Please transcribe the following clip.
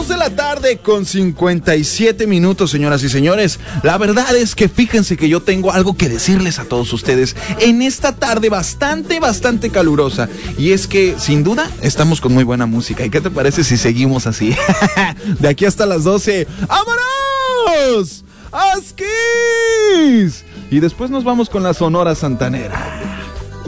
2 de la tarde con 57 minutos, señoras y señores. La verdad es que fíjense que yo tengo algo que decirles a todos ustedes en esta tarde bastante calurosa. Y es que, sin duda, estamos con muy buena música. ¿Y qué te parece si seguimos así? De aquí hasta las 12. ¡Vámonos! ¡Asquis! Y después nos vamos con la Sonora Santanera.